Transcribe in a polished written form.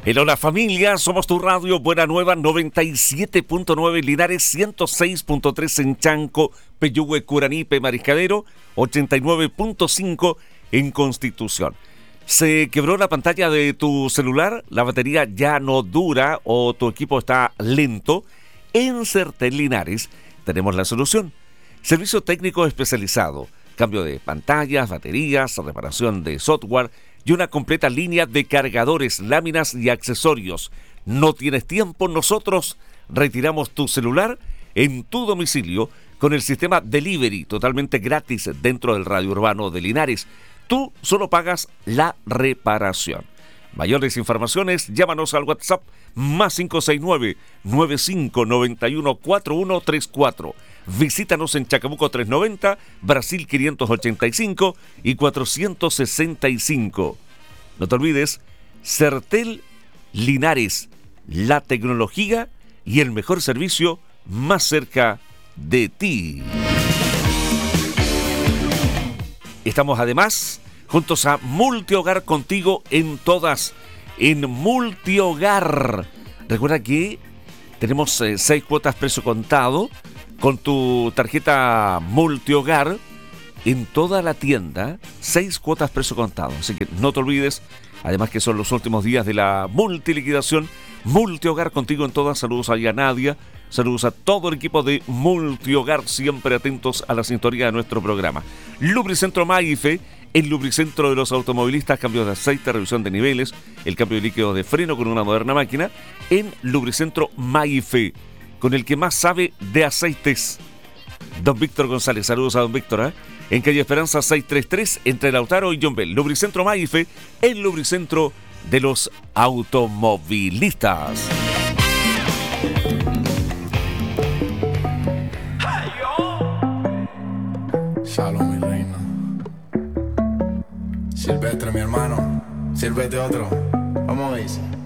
El Hola Familia, somos tu radio, Buena Nueva 97.9 Linares, 106.3 en Chanco, Peyúgue, Curanipe, Mariscadero, 89.5 en Constitución. ¿Se quebró la pantalla de tu celular? ¿La batería ya no dura o tu equipo está lento? En Sertel Linares tenemos la solución. Servicio técnico especializado, cambio de pantallas, baterías, reparación de software y una completa línea de cargadores, láminas y accesorios. ¿No tienes tiempo? Nosotros retiramos tu celular en tu domicilio con el sistema Delivery, totalmente gratis dentro del radio urbano de Linares. Tú solo pagas la reparación. Mayores informaciones, llámanos al WhatsApp más 569-9591-4134. Visítanos en Chacabuco 390, Brasil 585 y 465. No te olvides, Sertel Linares, la tecnología y el mejor servicio más cerca de ti. Estamos además juntos a Multihogar, contigo en todas, en Multihogar. Recuerda que tenemos 6 cuotas precio contado con tu tarjeta Multihogar en toda la tienda, 6 cuotas precio contado. Así que no te olvides, además que son los últimos días de la multiliquidación. Multihogar, contigo en todas. Saludos a Nadia, saludos a todo el equipo de Multihogar, siempre atentos a la sintonía de nuestro programa. Lubricentro Maife, el lubricentro de los automovilistas, cambio de aceite, revisión de niveles, el cambio de líquido de freno con una moderna máquina. En Lubricentro Maife, con el que más sabe de aceites, don Víctor González. Saludos a don Víctor, en calle Esperanza 633, entre Lautaro y Yombel. Lubricentro Maife, el lubricentro de los automovilistas. Shalom, mi reina. Silvestre, mi hermano. Sírvete otro. Vamos a ver.